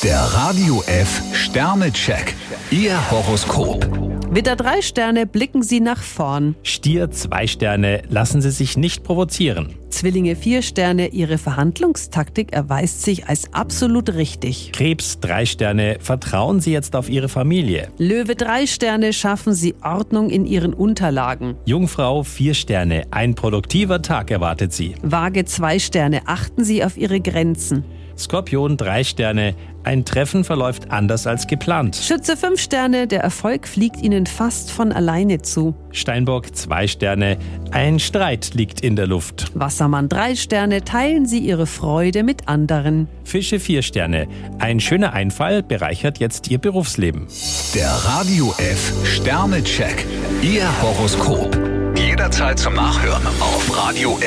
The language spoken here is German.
Der Radio F Sternecheck. Ihr Horoskop. Widder 3 Sterne, blicken Sie nach vorn. Stier 2 Sterne, lassen Sie sich nicht provozieren. Zwillinge 4 Sterne, Ihre Verhandlungstaktik erweist sich als absolut richtig. Krebs 3 Sterne, vertrauen Sie jetzt auf Ihre Familie. Löwe 3 Sterne, schaffen Sie Ordnung in Ihren Unterlagen. Jungfrau 4 Sterne, ein produktiver Tag erwartet Sie. Waage 2 Sterne, achten Sie auf Ihre Grenzen. Skorpion 3 Sterne, ein Treffen verläuft anders als geplant. Schütze 5 Sterne, der Erfolg fliegt Ihnen fast von alleine zu. Steinbock 2 Sterne, ein Streit liegt in der Luft. Wassermann 3 Sterne, teilen Sie Ihre Freude mit anderen. Fische 4 Sterne, ein schöner Einfall bereichert jetzt Ihr Berufsleben. Der Radio F Sternecheck. Ihr Horoskop. Jederzeit zum Nachhören auf Radio